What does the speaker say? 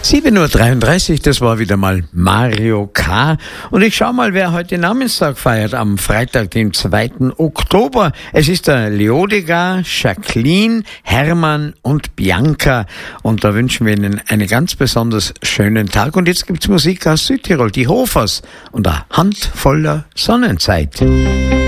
7:33 Uhr, das war wieder mal Mario K. Und ich schau mal, wer heute Namenstag feiert, am Freitag, den 2. Oktober. Es ist der Leodegar, Jacqueline, Hermann und Bianca. Und da wünschen wir Ihnen einen ganz besonders schönen Tag. Und jetzt gibt's Musik aus Südtirol, die Hofers und eine Hand voller Sonnenzeit.